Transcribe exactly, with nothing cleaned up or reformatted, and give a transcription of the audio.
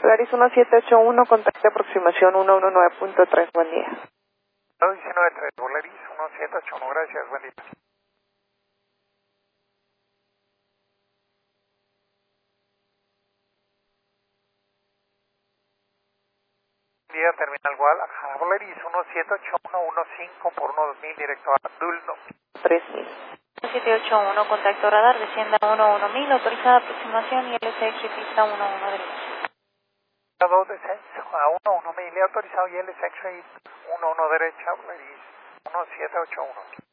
Polaris uno siete ocho uno, contacto de aproximación uno uno nueve punto tres, buen día. uno uno nueve tres, Polaris uno siete ocho uno, gracias, buen día. Buen día, Terminal Guadalajara, Polaris uno siete ocho uno uno cinco por uno dos mil, directo a Abdul, no. tres mil. siete ocho uno, contacto radar, descienda uno uno mil, autorizada aproximación y L C X pista uno uno derecho. dos descenso a uno uno mil, autorizado y L S X uno uno derecha, Polaris uno siete ocho uno.